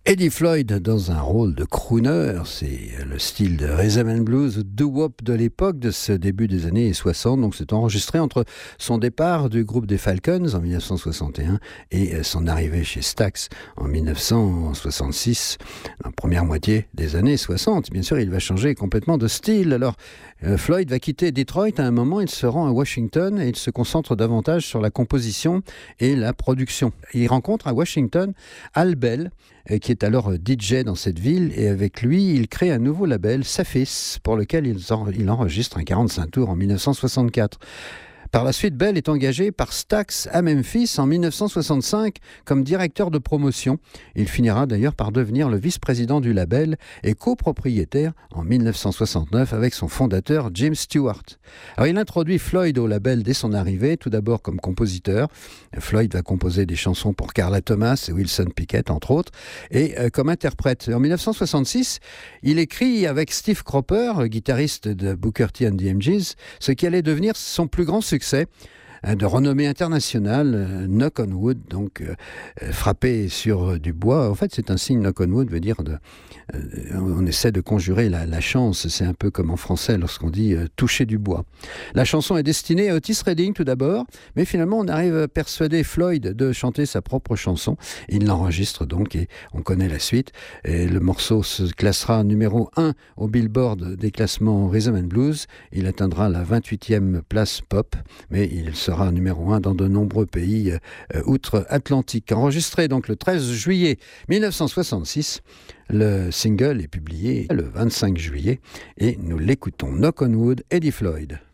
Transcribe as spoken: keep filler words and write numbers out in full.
Eddie Floyd dans un rôle de crooner, c'est le style de rhythm and blues, doo-wop de l'époque, de ce début des années soixante. Donc c'est enregistré entre son départ du groupe des Falcons en dix-neuf cent soixante et un et son arrivée chez Stax en dix-neuf cent soixante-six, la première moitié des années soixante. Bien sûr, il va changer complètement de style. Alors, euh, Floyd va quitter Detroit à un moment, il se rend à Washington et il se concentre davantage sur la composition et la production. Il rencontre à Washington Al Bell, qui est alors D J dans cette ville, et avec lui, il crée un nouveau label, Saphis, pour lequel il, en, il enregistre un quarante-cinq tours en dix-neuf cent soixante-quatre. Par la suite, Bell est engagé par Stax à Memphis en dix-neuf cent soixante-cinq comme directeur de promotion. Il finira d'ailleurs par devenir le vice-président du label et copropriétaire en dix-neuf cent soixante-neuf avec son fondateur Jim Stewart. Alors, il introduit Floyd au label dès son arrivée, tout d'abord comme compositeur. Floyd va composer des chansons pour Carla Thomas et Wilson Pickett, entre autres, et euh, comme interprète. En dix-neuf cent soixante-six, il écrit avec Steve Cropper, guitariste de Booker T and the M Gs, ce qui allait devenir son plus grand succès, de renommée internationale, euh, Knock on Wood, donc euh, frapper sur euh, du bois. En fait, c'est un signe, Knock on Wood veut dire de, euh, on essaie de conjurer la, la chance. C'est un peu comme en français lorsqu'on dit euh, toucher du bois. La chanson est destinée à Otis Redding tout d'abord, mais finalement on arrive à persuader Floyd de chanter sa propre chanson. Il l'enregistre donc et on connaît la suite. Et le morceau se classera numéro un au Billboard des classements Rhythm and Blues. Il atteindra la vingt-huitième place pop, mais il sera numéro un dans de nombreux pays euh, outre-Atlantique. Enregistré donc le treize juillet dix-neuf cent soixante-six, le single est publié le vingt-cinq juillet et nous l'écoutons. Knock on Wood, Eddie Floyd.